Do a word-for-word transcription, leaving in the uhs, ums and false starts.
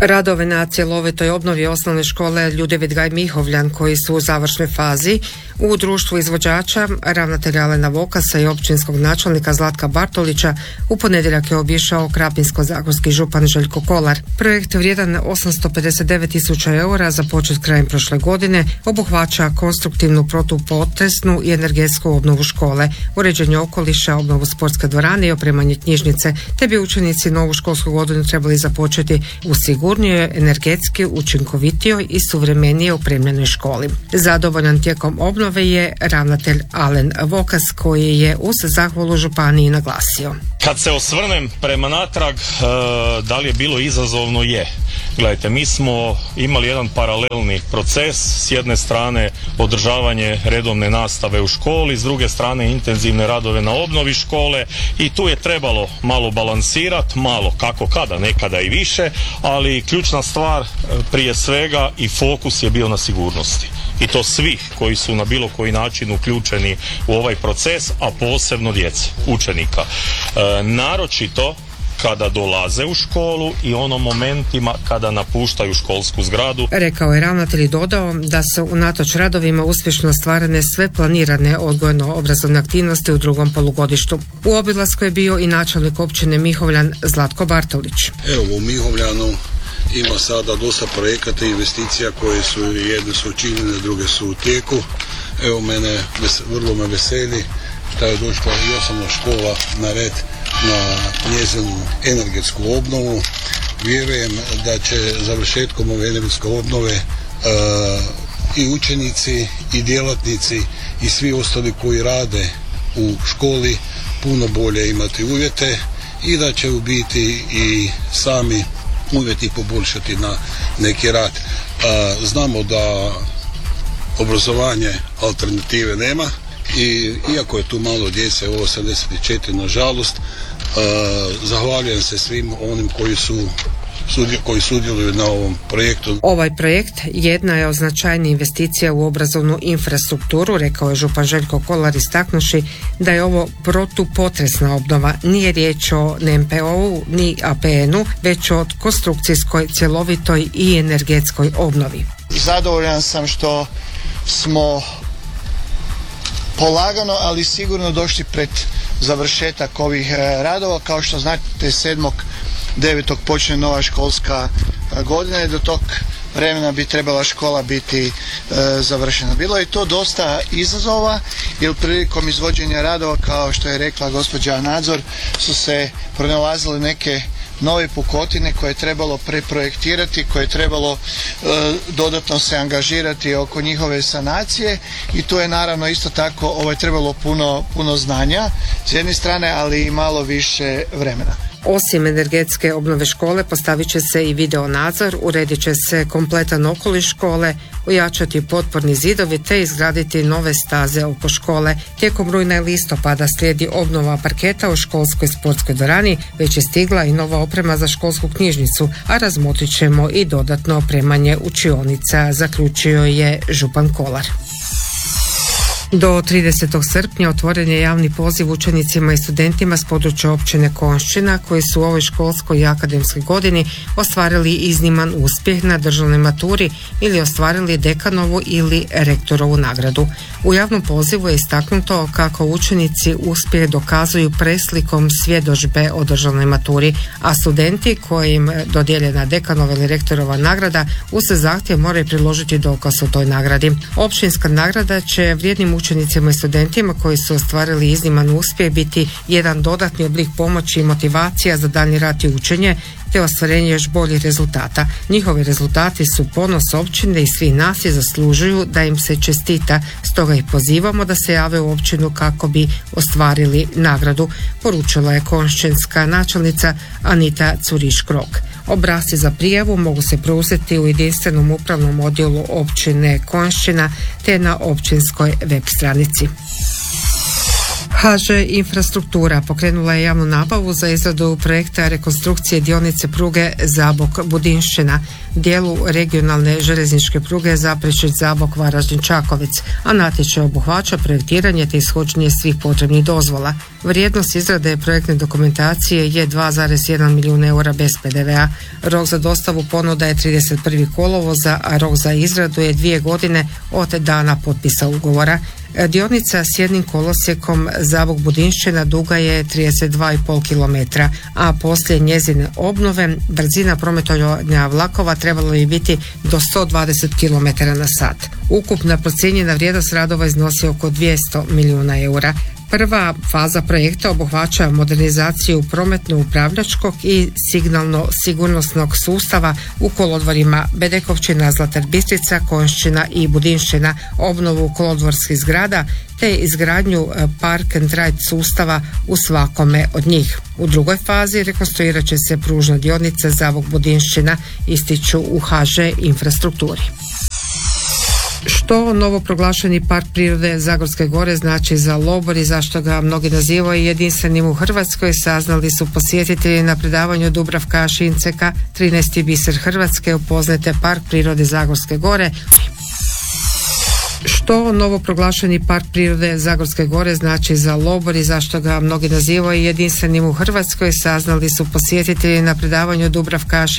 Radove na cjelovitoj obnovi osnovne škole Ljudevit Gaj Mihovljan koji su u završnoj fazi u društvu izvođača, ravnatelja Alena Vokasa i općinskog načelnika Zlatka Bartolića u ponedjeljak je obišao krapinsko-zagorski župan Željko Kolar. Projekt vrijedan osamsto pedeset devet tisuća eura započet krajem prošle godine obuhvaća konstruktivnu protupotresnu i energetsku obnovu škole, uređenje okoliša, obnovu sportske dvorane i opremanje knjižnice, te bi učenici novu školsku godinu trebali započeti u sigurnosti energetski učinkovitijoj i suvremenije opremljenoj školi. Zadovoljan tijekom obnove je ravnatelj Alen Vokas koji je uz zahvalu županiji naglasio. Kad se osvrnem prema natrag, da li je bilo izazovno? Je. Gledajte, mi smo imali jedan paralelni proces, s jedne strane održavanje redovne nastave u školi, s druge strane intenzivne radove na obnovi škole i tu je trebalo malo balansirati, malo kako kada, nekada i više, ali ključna stvar prije svega i fokus je bio na sigurnosti. I to svih koji su na bilo koji način uključeni u ovaj proces, a posebno djece, učenika. E, naročito kada dolaze u školu i ono momentima kada napuštaju školsku zgradu. Rekao je ravnatelj i dodao da su unatoč radovima uspješno ostvarene sve planirane odgojno-obrazovne aktivnosti u drugom polugodištu. U obilasku je bio i načelnik općine Mihovljan Zlatko Bartolić. Evo, u Mihovljanu ima sada dosta projekata i investicija koje su, jedne su učinjene, druge su u tijeku. Evo, mene vrlo me veseli da je došla i osnovna škola na red na njezinu energetsku obnovu. Vjerujem da će završetkom ove energetske obnove uh, i učenici i djelatnici i svi ostali koji rade u školi puno bolje imati uvjete i da će u biti i sami uvjeti poboljšati na neki rad. Uh, znamo da obrazovanje alternative nema i iako je tu malo djece, ovo osamdeset četiri nažalost, uh, zahvaljujem se svim onim koji su koji sudjeluju na ovom projektu. Ovaj projekt jedna je od značajnih investicija u obrazovnu infrastrukturu, rekao je župan Željko Kolar istaknuši da je ovo protupotresna obnova. Nije riječ o N P O-u ni A P N-u, već o konstrukcijskoj, cjelovitoj i energetskoj obnovi. Zadovoljan sam što smo polagano, ali sigurno došli pred završetak ovih radova. Kao što znate, sedmog devetog počne nova školska godina i do tog vremena bi trebala škola biti e, završena. Bilo je to dosta izazova jer prilikom izvođenja radova, kao što je rekla gospođa Nadzor, su se pronalazile neke nove pukotine koje je trebalo preprojektirati, koje je trebalo e, dodatno se angažirati oko njihove sanacije i tu je naravno isto tako ovo je trebalo puno, puno znanja s jedne strane, ali i malo više vremena. Osim energetske obnove škole postavit će se i video nadzor, uredit će se kompletan okoliš škole, ojačati potporni zidovi te izgraditi nove staze oko škole. Tijekom rujna i listopada slijedi obnova parketa u školskoj sportskoj dvorani, već je stigla i nova oprema za školsku knjižnicu, a razmotrit ćemo i dodatno opremanje učionica, zaključio je župan Kolar. Do tridesetog srpnja otvoren je javni poziv učenicima i studentima s područja općine Konjšćina koji su u ovoj školskoj i akademskoj godini ostvarili izniman uspjeh na državnoj maturi ili ostvarili dekanovu ili rektorovu nagradu. U javnom pozivu je istaknuto kako učenici uspjeh dokazuju preslikom svjedodžbe o državnoj maturi, a studenti kojim dodijeljena dekanova ili rektorova nagrada uz zahtjev moraju priložiti dokaz o toj nagradi. Općinska nagrada će vrijednim učenicima i studentima koji su ostvarili izniman uspjeh biti jedan dodatni oblik pomoći i motivacija za daljnji rad i učenje te ostvarenje još boljih rezultata. Njihovi rezultati su ponos općine i svi nas je zaslužuju da im se čestita, stoga ih pozivamo da se jave u općinu kako bi ostvarili nagradu, poručila je konjšćanska načelnica Anita Curiš-Krok. Obrasci za prijavu mogu se preuzeti u jedinstvenom upravnom odjelu općine Konjšćina te na općinskoj web stranici. ha žo Infrastruktura pokrenula je javnu nabavu za izradu projekta rekonstrukcije dionice pruge Zabok-Budinšćina, dijelu regionalne željezničke pruge Zaprešić-Zabok-Varaždin-Čakovec, a natječaj obuhvaća projektiranje te ishođenje svih potrebnih dozvola. Vrijednost izrade projektne dokumentacije je dva zarez jedan milijun eura bez pe de vea. Rok za dostavu ponuda je trideset prvog kolovoza, a rok za izradu je dvije godine od dana potpisa ugovora. Dionica s jednim kolosijekom Zabok-Budinšćina duga je trideset dva i pol kilometra, a poslije njezine obnove brzina prometovanja vlakova trebalo je biti do sto dvadeset kilometara na sat. Ukupna procijenjena vrijednost radova iznosi oko dvjesto milijuna eura. Prva faza projekta obuhvaća modernizaciju prometno-upravljačkog i signalno-sigurnosnog sustava u kolodvorima Bedekovčina, Zlatar Bistrica, Konjšćina i Budinšćina, obnovu kolodvorskih zgrada te izgradnju park and ride sustava u svakome od njih. U drugoj fazi rekonstruirat će se pružna dionica Zabok-Budinšćina, ističu u ha žo Infrastrukturi. Što novoproglašeni park prirode Zagorske gore znači za Lobor i zašto ga mnogi nazivaju jedinstvenim u Hrvatskoj, saznali su posjetitelji na predavanju Dubravka Šinceka, trinaesti biser Hrvatske, upoznajte park prirode Zagorske gore. Što novoproglašeni park prirode Zagorske gore znači za Lobor i zašto ga mnogi nazivaju jedinstvenim u Hrvatskoj, saznali su posjetitelji na predavanju Dubravka